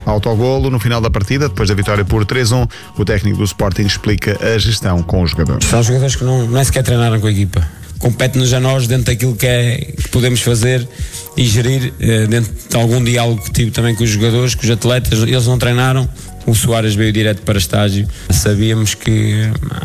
Autogolo no final da partida, depois da vitória por 3-1, o técnico do Sporting explica a gestão com os jogadores. São jogadores que não sequer treinaram com a equipa. Compete-nos a nós, dentro daquilo que podemos fazer e gerir, dentro de algum diálogo que tive também com os jogadores, com os atletas. Eles não treinaram, o Soares veio direto para estágio. Sabíamos que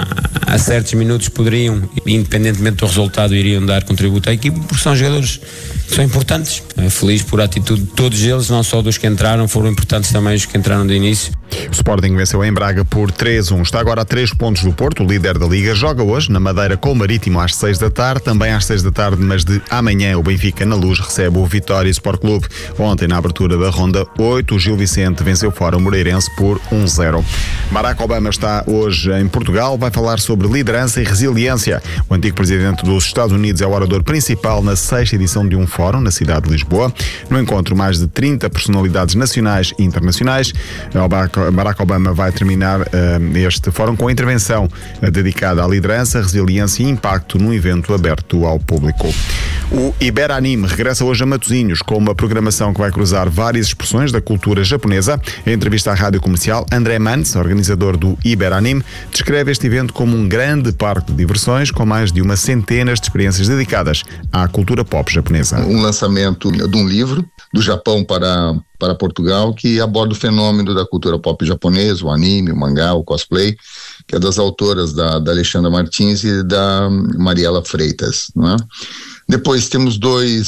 a certos minutos poderiam, independentemente do resultado, iriam dar contributo à equipe, porque são jogadores que são importantes. Feliz por a atitude de todos eles, não só dos que entraram, foram importantes também os que entraram de início. O Sporting venceu em Braga por 3-1. Está agora a 3 pontos do Porto, o líder da Liga. Joga hoje na Madeira com o Marítimo às 6 da tarde. Também às 6 da tarde, mas de amanhã, o Benfica na Luz recebe o Vitória Sport Clube. Ontem, na abertura da Ronda 8, o Gil Vicente venceu fora o Moreirense por 1-0. Barack Obama está hoje em Portugal. Vai falar sobre liderança e resiliência. O antigo presidente dos Estados Unidos é o orador principal na 6ª edição de um fórum na cidade de Lisboa. No encontro, mais de 30 personalidades nacionais e internacionais. Barack Obama vai terminar este fórum com a intervenção dedicada à liderança, resiliência e impacto num evento aberto ao público. O Iberanime regressa hoje a Matosinhos com uma programação que vai cruzar várias expressões da cultura japonesa. Em entrevista à rádio comercial, André Mantz, organizador do Iberanime, descreve este evento como um grande parque de diversões com mais de uma centena de experiências dedicadas à cultura pop japonesa. Um lançamento de um livro do Japão para Portugal, que aborda o fenômeno da cultura pop japonesa, o anime, o mangá, o cosplay, que é das autoras da Alexandra Martins e da Mariela Freitas, não é? Depois temos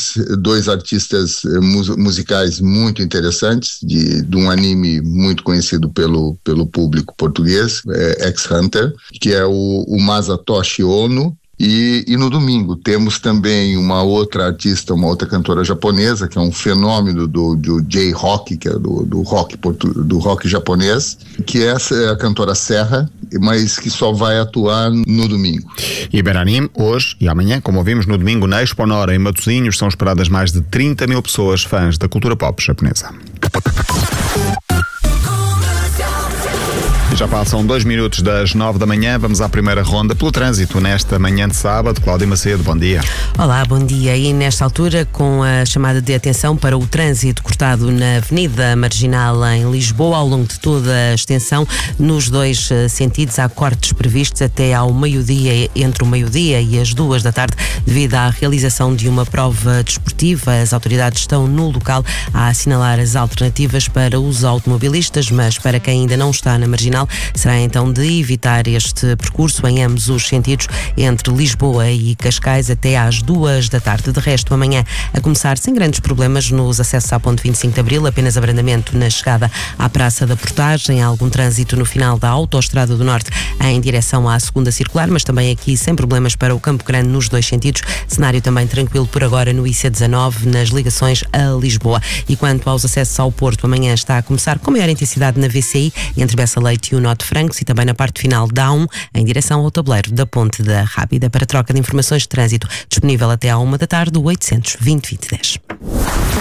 dois artistas musicais muito interessantes, de um anime muito conhecido pelo público português, X-Hunter, que é o Masatoshi Ono. E no domingo temos também uma outra artista, uma outra cantora japonesa, que é um fenômeno do J-Rock, que é do rock japonês, que é a cantora Serra, mas que só vai atuar no domingo. Iberanime, hoje e amanhã, como ouvimos no domingo, na Expo Nora, em Matosinhos, são esperadas mais de 30 mil pessoas fãs da cultura pop japonesa. Já passam 2 minutos das 9 da manhã, vamos à primeira ronda pelo trânsito nesta manhã de sábado. Cláudia Macedo, bom dia. Olá, bom dia. E nesta altura, com a chamada de atenção para o trânsito cortado na Avenida Marginal em Lisboa, ao longo de toda a extensão, nos 2 sentidos, há cortes previstos até ao meio-dia, entre o meio-dia e as 2 da tarde, devido à realização de uma prova desportiva. As autoridades estão no local a assinalar as alternativas para os automobilistas, mas para quem ainda não está na Marginal, será então de evitar este percurso em ambos os sentidos, entre Lisboa e Cascais, até às 2 da tarde. De resto, amanhã a começar sem grandes problemas nos acessos à ponte 25 de Abril, apenas abrandamento na chegada à Praça da Portagem, algum trânsito no final da Autoestrada do Norte em direção à 2ª Circular, mas também aqui sem problemas para o Campo Grande nos 2 sentidos. Cenário também tranquilo por agora no IC19 nas ligações a Lisboa. E quanto aos acessos ao Porto, amanhã está a começar com maior intensidade na VCI, entre Bessa Leite e o Norte Francos, e também na parte final da A1, em direção ao tabuleiro da Ponte da Rábida. Para troca de informações de trânsito, disponível até à 1 da tarde, o 800 20 20 10.